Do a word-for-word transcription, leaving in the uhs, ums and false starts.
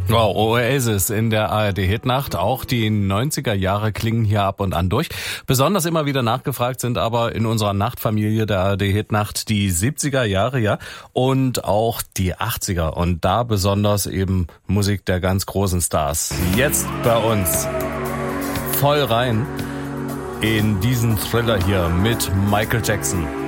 Wow, Oasis in der A R D-Hitnacht. Auch die neunziger Jahre klingen hier ab und an durch. Besonders immer wieder nachgefragt sind aber in unserer Nachtfamilie der A R D-Hitnacht die siebziger Jahre, ja, und auch die achtziger. Und da besonders eben Musik der ganz großen Stars. Jetzt bei uns voll rein in diesen Thriller hier mit Michael Jackson.